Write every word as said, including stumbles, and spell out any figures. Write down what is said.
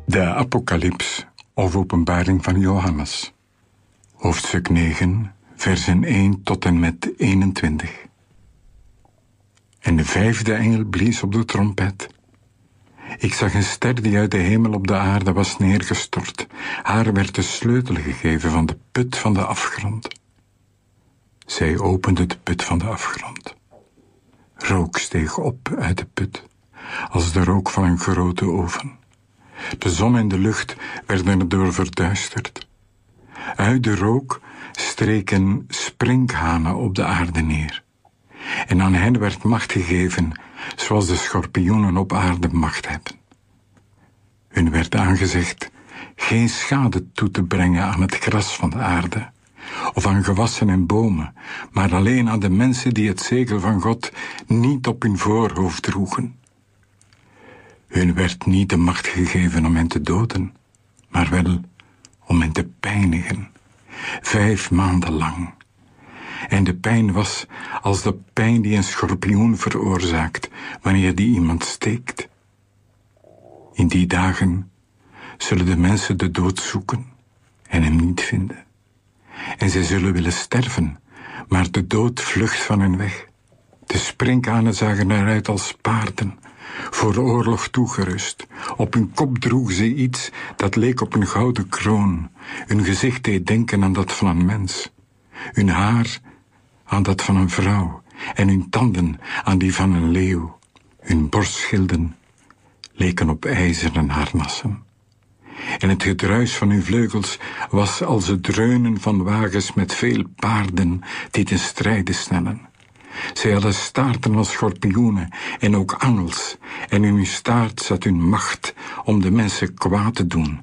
De Apocalyps of Openbaring van Johannes. Hoofdstuk negen, versen één tot en met eenentwintig. En de vijfde engel blies op de trompet. Ik zag een ster die uit de hemel op de aarde was neergestort. Haar werd de sleutel gegeven van de put van de afgrond. Zij opende de put van de afgrond. Rook steeg op uit de put, als de rook van een grote oven. De zon en de lucht werden erdoor verduisterd. Uit de rook streken sprinkhanen op de aarde neer. En aan hen werd macht gegeven, zoals de schorpioenen op aarde macht hebben. Hun werd aangezegd geen schade toe te brengen aan het gras van de aarde, of aan gewassen en bomen, maar alleen aan de mensen die het zegel van God niet op hun voorhoofd droegen. Hun werd niet de macht gegeven om hen te doden, maar wel om hen te pijnigen, vijf maanden lang. En de pijn was als de pijn die een schorpioen veroorzaakt wanneer die iemand steekt. In die dagen zullen de mensen de dood zoeken en hem niet vinden. En zij zullen willen sterven, maar de dood vlucht van hen weg. De sprinkhanen zagen eruit als paarden, voor de oorlog toegerust. Op hun kop droegen ze iets dat leek op een gouden kroon. Hun gezicht deed denken aan dat van een mens. Hun haar aan dat van een vrouw. En hun tanden aan die van een leeuw. Hun borstschilden leken op ijzeren harnassen. En het gedruis van hun vleugels was als het dreunen van wagens met veel paarden die ten strijde snellen. Zij hadden staarten als schorpioenen en ook angels, en in hun staart zat hun macht om de mensen kwaad te doen,